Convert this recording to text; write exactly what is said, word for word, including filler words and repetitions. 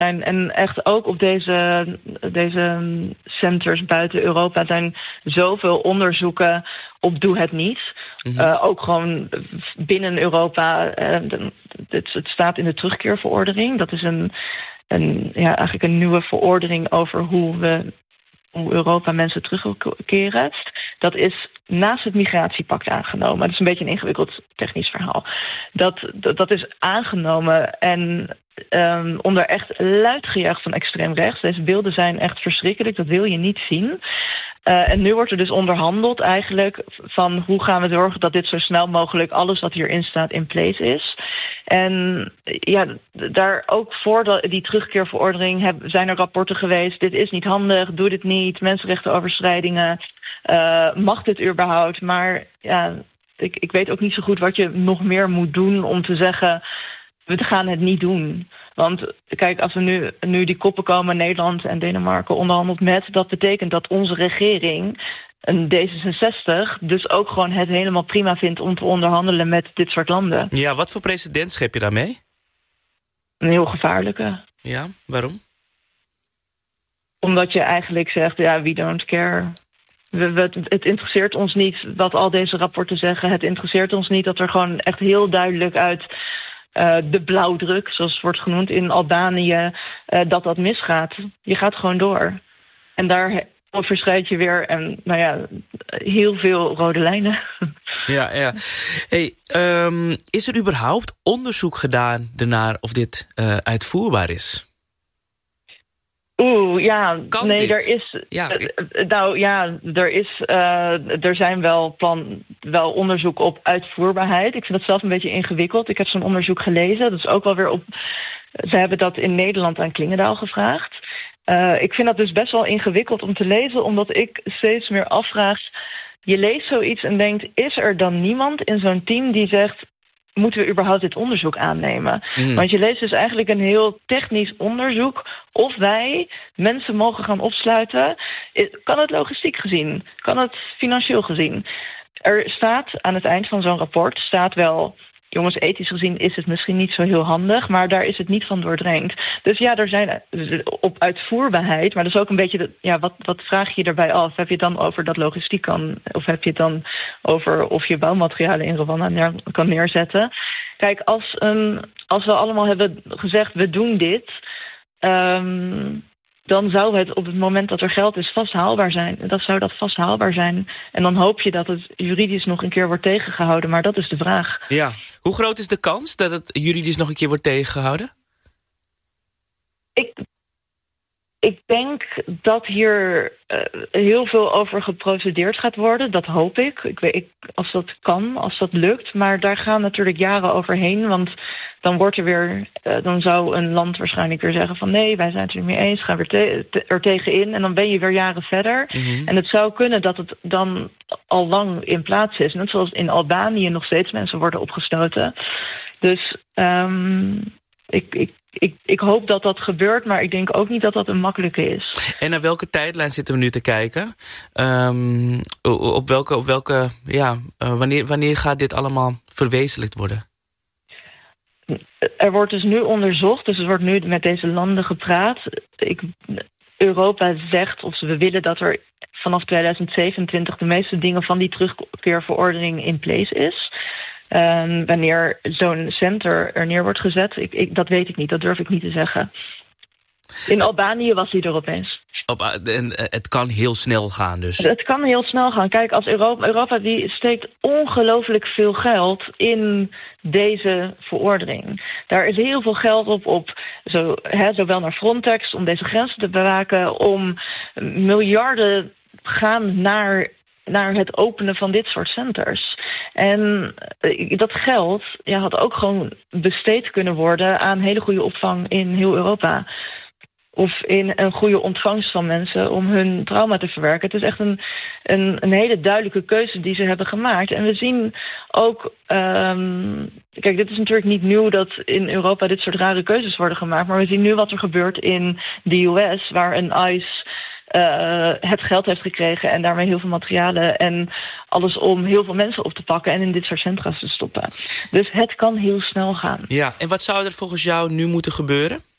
zijn. En echt ook op deze, deze centers buiten Europa zijn zoveel onderzoeken op doe het niet. Mm-hmm. Uh, ook gewoon binnen Europa. Uh, het, het staat in de terugkeerverordening. Dat is een, een, ja, eigenlijk een nieuwe verordening over hoe we hoe Europa mensen terugkeren. Dat is naast het migratiepact aangenomen. Dat is een beetje een ingewikkeld technisch verhaal. Dat, dat, dat is aangenomen en um, onder echt luid gejuich van extreem rechts. Deze beelden zijn echt verschrikkelijk, dat wil je niet zien. Uh, en nu wordt er dus onderhandeld eigenlijk van hoe gaan we zorgen dat dit zo snel mogelijk alles wat hierin staat in place is. En ja, daar ook voor de, die terugkeerverordening heb, zijn er rapporten geweest. Dit is niet handig, doe dit niet, mensenrechtenoverschrijdingen. Uh, mag dit überhaupt? Maar ja, ik, ik weet ook niet zo goed wat je nog meer moet doen om te zeggen, we gaan het niet doen. Want kijk, als we nu, nu die koppen komen, Nederland en Denemarken onderhandeld met, dat betekent dat onze regering, een D zesenzestig, dus ook gewoon het helemaal prima vindt om te onderhandelen met dit soort landen. Ja, wat voor precedent schep je daarmee? Een heel gevaarlijke. Ja, waarom? Omdat je eigenlijk zegt, ja, we don't care. We, we, het interesseert ons niet wat al deze rapporten zeggen. Het interesseert ons niet dat er gewoon echt heel duidelijk uit uh, de blauwdruk, zoals het wordt genoemd in Albanië, uh, dat dat misgaat. Je gaat gewoon door. En daar verschrijd je weer en nou ja, heel veel rode lijnen. Ja, ja. Hey, um, is er überhaupt onderzoek gedaan ernaar of dit uh, uitvoerbaar is? Oeh, ja, kan nee, dit? er is, ja. Uh, nou ja, er is, uh, er zijn wel plan, wel onderzoek op uitvoerbaarheid. Ik vind dat zelf een beetje ingewikkeld. Ik heb zo'n onderzoek gelezen. Dat is ook wel weer op. Ze hebben dat in Nederland aan Klingendaal gevraagd. Uh, ik vind dat dus best wel ingewikkeld om te lezen, omdat ik steeds meer afvraag. Je leest zoiets en denkt, is er dan niemand in zo'n team die zegt, moeten we überhaupt dit onderzoek aannemen? Mm. Want je leest dus eigenlijk een heel technisch onderzoek of wij mensen mogen gaan opsluiten. Kan het logistiek gezien? Kan het financieel gezien? Er staat aan het eind van zo'n rapport, staat wel, jongens, ethisch gezien is het misschien niet zo heel handig, maar daar is het niet van doordrenkt. Dus ja, er zijn op uitvoerbaarheid, maar dat is ook een beetje, de, ja, wat, wat vraag je erbij af? Heb je het dan over dat logistiek kan, of heb je het dan over of je bouwmaterialen in Rwanda neer, kan neerzetten? Kijk, als, um, als we allemaal hebben gezegd, we doen dit, um, dan zou het op het moment dat er geld is vasthaalbaar zijn. Dat zou dat vasthaalbaar zijn. En dan hoop je dat het juridisch nog een keer wordt tegengehouden. Maar dat is de vraag. Ja. Hoe groot is de kans dat het juridisch nog een keer wordt tegengehouden? Ik, ik denk dat hier uh, heel veel over geprocedeerd gaat worden. Dat hoop ik. Ik weet ik, als dat kan, als dat lukt. Maar daar gaan natuurlijk jaren overheen. Want dan wordt er weer, uh, dan zou een land waarschijnlijk weer zeggen van nee, wij zijn het er niet mee eens, gaan weer te, te, er tegenin. En dan ben je weer jaren verder. Mm-hmm. En het zou kunnen dat het dan al lang in plaats is. Net zoals in Albanië nog steeds mensen worden opgesloten. Dus um, ik, ik, ik, ik hoop dat dat gebeurt, maar ik denk ook niet dat dat een makkelijke is. En naar welke tijdlijn zitten we nu te kijken? Um, op welke, op welke, ja, uh, wanneer, wanneer gaat dit allemaal verwezenlijkt worden? Er wordt dus nu onderzocht, dus er wordt nu met deze landen gepraat. Ik, Europa zegt, of we willen dat er vanaf tweeduizend zevenentwintig de meeste dingen van die terugkeerverordening in place is. Um, wanneer zo'n center er neer wordt gezet, ik, ik, dat weet ik niet, dat durf ik niet te zeggen. In Albanië was die er opeens. Op, en het kan heel snel gaan dus. Het kan heel snel gaan. Kijk, als Europa, Europa die steekt ongelooflijk veel geld in deze verordening. Daar is heel veel geld op, op zo, hè, zowel naar Frontex om deze grenzen te bewaken, om miljarden gaan naar, naar het openen van dit soort centers. En dat geld ja, had ook gewoon besteed kunnen worden aan hele goede opvang in heel Europa. Of in een goede ontvangst van mensen om hun trauma te verwerken. Het is echt een, een, een hele duidelijke keuze die ze hebben gemaakt. En we zien ook, um, kijk, dit is natuurlijk niet nieuw dat in Europa dit soort rare keuzes worden gemaakt. Maar we zien nu wat er gebeurt in de U S, waar een ICE uh, het geld heeft gekregen en daarmee heel veel materialen en alles om heel veel mensen op te pakken en in dit soort centra te stoppen. Dus het kan heel snel gaan. Ja, en wat zou er volgens jou nu moeten gebeuren?